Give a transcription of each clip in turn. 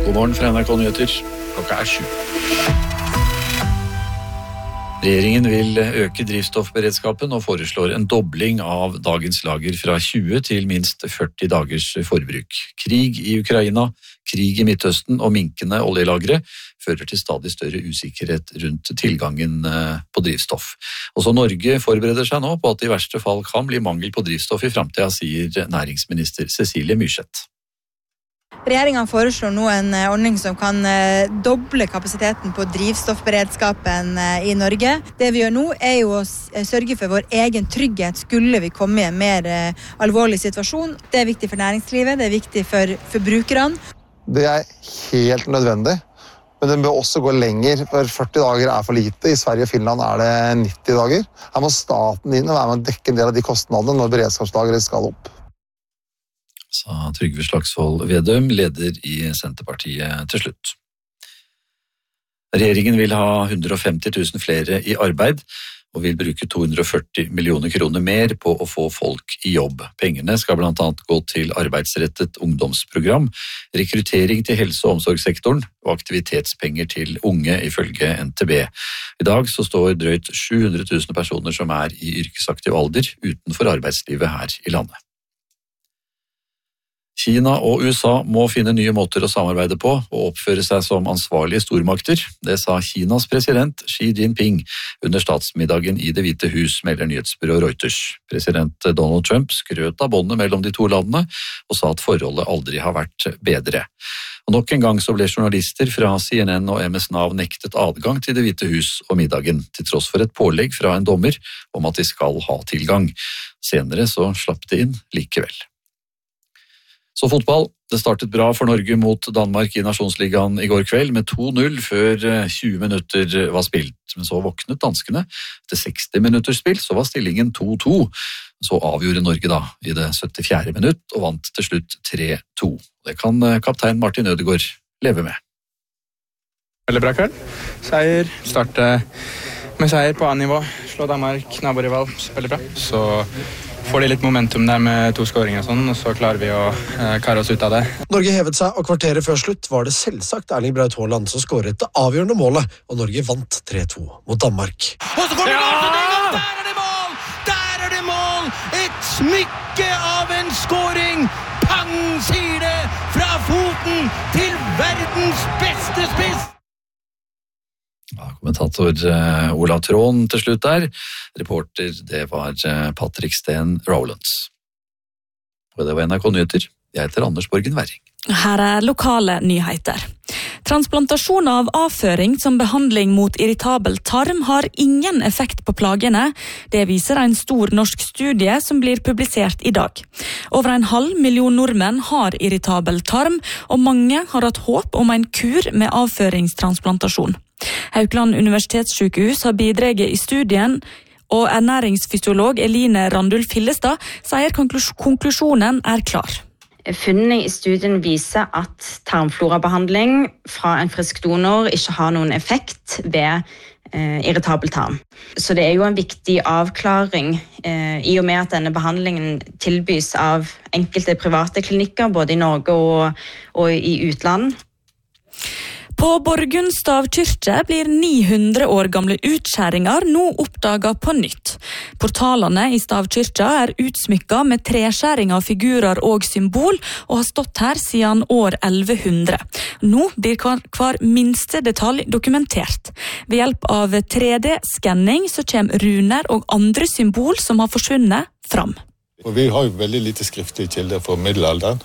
God morgen fra NRK Nyheter. Klokka 7. Regjeringen vil øke drivstoffberedskapen og foreslår en dobling av dagens lager fra 20 til minst 40 dagers forbruk. Krig i Ukraina, krig i Midtøsten og minkende oljelagre fører til stadig større usikkerhet rundt tilgangen på drivstoff. Også Norge forbereder seg nå på at det i verste fall kan bli mangel på drivstoff i fremtiden, sier næringsminister Cecilie Myrseth. Regjeringen foreslår nå en ordning som kan doble kapasiteten på drivstoffberedskapen i Norge. Det vi gjør nå er jo å sørge for vår egen trygghet skulle vi komme i en mer alvorlig situasjon. Det er viktig for næringslivet, det er viktig for forbrukerne. Det er helt nødvendig, men den bør også gå lenger, for 40 dager er for lite. I Sverige og Finland er det 90 dager. Her må staten inn og være med å dekke en del av de kostnadene når beredskapslageret skal opp. Sa Trygve Slagsvold Vedum, leder i Senterpartiet til slutt. Regjeringen vil ha 150 000 flere i arbeid og vil bruke 240 millioner kroner mer på å få folk i jobb. Pengene skal blant annet gå til arbeidsrettet ungdomsprogram, rekruttering til helse- og omsorgssektoren og aktivitetspenger til unge ifølge NTB. I dag så står drøyt 700 000 personer som er i yrkesaktiv alder utenfor arbeidslivet her i landet. Kina og USA må finne nye måter å samarbeide på og oppføre seg som ansvarlige stormakter. Det sa Kinas president Xi Jinping under statsmiddagen i Det hvite hus, melder nyhetsbyrået Reuters. President Donald Trump skrøt av båndet mellom de to landene og sa at forholdet aldri har vært bedre. Og nok en gang så ble journalister fra CNN og MS Now nektet adgang til Det hvite hus og middagen, til tross for et pålegg fra en dommer om at de skal ha tilgang. Senere så slapp de inn likevel. Så fotball. Det startet bra for Norge mot Danmark i Nasjonsligaen i går kveld med 2-0 før 20 minutter var spilt. Men så våknet danskene. Etter 60 minutters spill så var stillingen 2-2. Så avgjorde Norge da i det 74. minutt og vant til slutt 3-2. Det kan kaptein Martin Ødegaard leve med. Veldig bra kveld. Seier. Starte med seier på A-nivå. Slå Danmark, naborival. Veldig bra. Så får de litt momentum der med 2 skåringer og sånn, og så klarer vi å karre oss ut av det. Norge hevet seg, og kvarteret før slutt var det selvsagt Erling Braut Haaland som skåret det avgjørende målet, og Norge vant 3-2 mot Danmark. Og så kommer det! Der er det mål! Der er det mål! Et smykke av en skåring! Pang, sier det! Fra foten til verdens beste spiss! Ja, kommentator Ola Trån til slutt der. Reporter, det var Patrick Steen Rowlands. Og det var NRK Nyheter. Jeg heter Anders Borgen Werring. Her er lokale nyheter. Transplantasjon av avføring som behandling mot irritabel tarm har ingen effekt på plagene. Det viser en stor norsk studie som blir publisert i dag. Over 500 000 nordmenn har irritabel tarm, og mange har hatt håp om en kur med avføringstransplantasjon. Haukeland universitetssykehus har bidraget i studien, og ernæringsfysiolog Eline Randulf Hillestad sier konklusjonen er klar. Funnene i studien viser at tarmflorabehandling fra en frisk donor ikke har noen effekt ved irritabel tarm. Så det er jo en viktig avklaring i og med at denne behandlingen tilbys av enkelte private klinikker, både i Norge og i utland. På Borgund stavkirke blir 900 år gamle utskjæringer nå oppdaget på nytt. Portalene i stavkirka er utsmykket med treskjæring av figurer og symbol, og har stått her siden år 1100. Nå blir hver minste detalj dokumentert. Ved hjelp av 3D-skanning så kommer runer og andre symbol som har forsvunnet fram. Og vi har jo veldig lite skriftlige kilder fra middelalderen,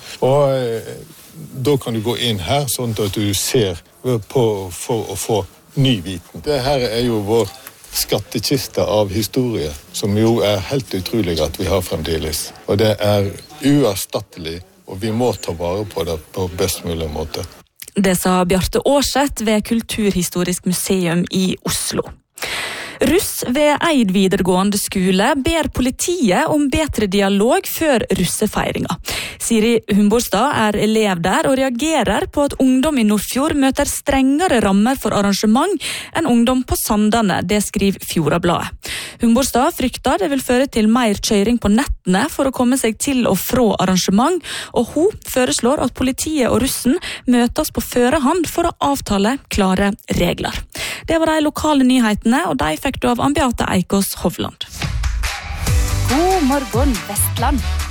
og da kan du gå inn her sånn at du ser på for å få ny viten. Det her er jo vår skattekiste av historie, som jo er helt utrolig at vi har fremdeles. Og det er uerstattelig, og vi må ta vare på det på best mulig måte. Det sa Bjarte Aarseth ved Kulturhistorisk museum i Oslo. Russ ved Eid videregående skole ber politiet om bedre dialog før russefeiringa. Siri Humborstad er elev der og reagerer på at ungdom i Nordfjord møter strengere rammer for arrangement enn ungdom på Sandane, det skriver Fjordabladet. Humborstad frykter det vil føre til mer kjøring på nettene for å komme seg til og fra arrangement, og hun foreslår at politiet og russen møtes på førehånd for å avtale klare regler. Det var de lokale nyhetene, og de fikk du av Ambiate Eikås Hovland. God morgen, Vestland.